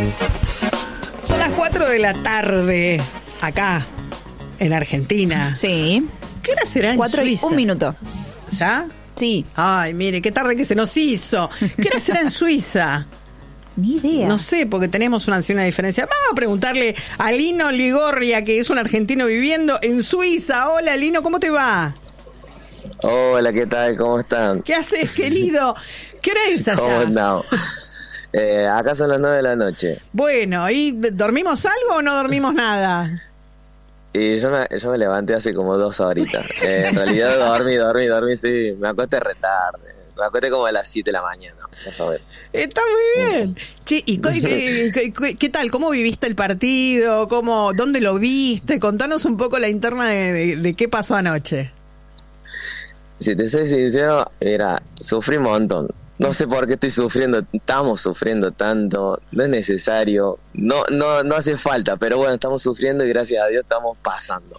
Son las 4 de la tarde, acá, en Argentina. Sí. ¿Qué hora será en 4 y Suiza? 1 minuto. ¿Ya? Sí. Ay, mire, qué tarde que se nos hizo. ¿Qué hora será en Suiza? Ni idea. No sé, porque tenemos una diferencia. Vamos a preguntarle a Lino Ligorria, que es un argentino viviendo en Suiza. Hola, Lino, ¿cómo te va? Hola, ¿qué tal? ¿Cómo están? ¿Qué haces, querido? ¿Qué hora es allá? ¿Cómo andamos? Acá son las 9 de la noche. Bueno, ¿y dormimos algo o no dormimos nada? Y yo me levanté hace como 2 horitas. En realidad dormí, sí. Me acosté retarde. Me acosté como a las 7 de la mañana. Vas a ver. Está muy bien. Che, ¿y qué tal? ¿Cómo viviste el partido? ¿Dónde lo viste? Contanos un poco la interna de qué pasó anoche. Si te soy sincero, sufrí un montón. No sé por qué estoy sufriendo, estamos sufriendo tanto, no es necesario, no hace falta, pero bueno, estamos sufriendo y gracias a Dios estamos pasando.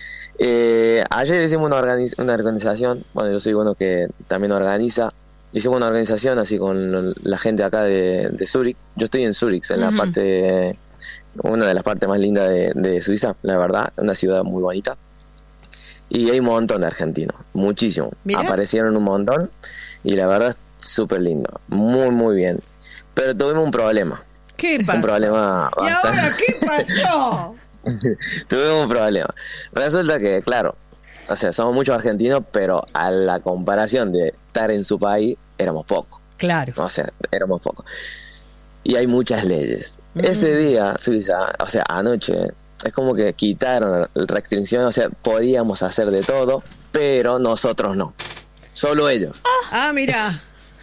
Ayer hicimos una organización, bueno, yo soy uno que también organiza, hicimos una organización así con la gente acá de Zúrich. Yo estoy en Zúrich, en la parte, una de las partes más lindas de Suiza, la verdad, una ciudad muy bonita. Y hay un montón de argentinos, muchísimo. ¿Mirá? Aparecieron un montón y la verdad súper lindo, muy muy bien, pero tuvimos un problema. ¿Qué pasó? Un problema bastante... ¿Y ahora qué pasó? Tuvimos un problema. Resulta que, claro, o sea, somos muchos argentinos, pero a la comparación de estar en su país, éramos pocos. Claro. O sea, éramos pocos. Y hay muchas leyes. Ese día, Suiza, o sea, anoche, es como que quitaron restricciones, o sea, podíamos hacer de todo, pero nosotros no. Solo ellos. Mira.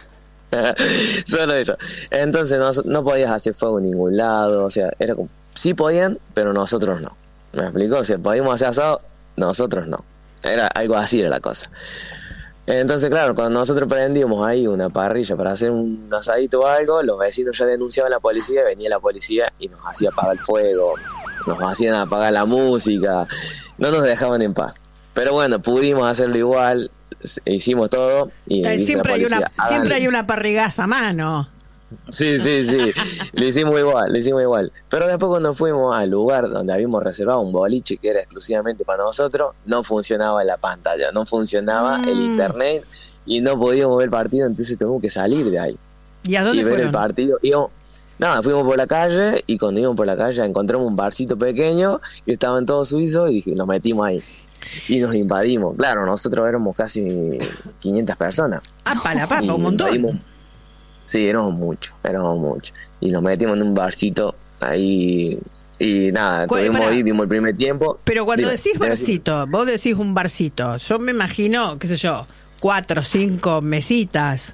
Solo ellos. Entonces no podías hacer fuego en ningún lado, o sea, era como, sí podían, pero nosotros no. ¿Me explico? O sea, podíamos hacer asado, nosotros no. Era algo así, era la cosa. Entonces, claro, cuando nosotros prendíamos ahí una parrilla para hacer un asadito o algo, los vecinos ya denunciaban a la policía, venía la policía y nos hacía apagar el fuego, nos hacían apagar la música, no nos dejaban en paz. Pero bueno, pudimos hacerlo igual, hicimos todo y siempre hay una parrigaza a mano. Sí, lo hicimos igual. Pero después cuando fuimos al lugar donde habíamos reservado un boliche que era exclusivamente para nosotros, no funcionaba la pantalla, no funcionaba el internet y no podíamos ver el partido, entonces tuvimos que salir de ahí. ¿Y a dónde ver fueron? El partido. Fuimos por la calle y cuando íbamos por la calle encontramos un barcito pequeño y estaban todos suizos y dije, nos metimos ahí. Y nos invadimos. Claro, nosotros éramos casi 500 personas. Para la papa, un montón. Sí, éramos muchos. Y nos metimos en un barcito ahí y nada, estuvimos ahí, vimos el primer tiempo. Pero cuando decís barcito, vos decís un barcito, yo me imagino, qué sé yo, 4 o 5 mesitas.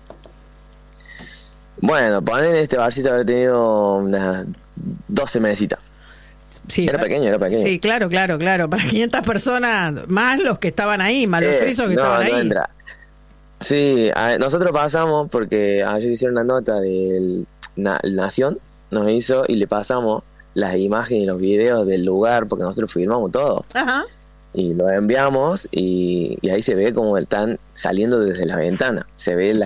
Bueno, poner este barcito haber tenido unas 12 mesitas. Sí, era pequeño. Sí, claro. Para 500 personas, más los que estaban ahí, más los suizos que estaban ahí. Entra. Sí, nosotros pasamos porque ayer hicieron una nota del Nación, nos hizo y le pasamos las imágenes y los videos del lugar porque nosotros filmamos todo. Ajá. Y lo enviamos y ahí se ve como están saliendo desde la ventana. Se ve la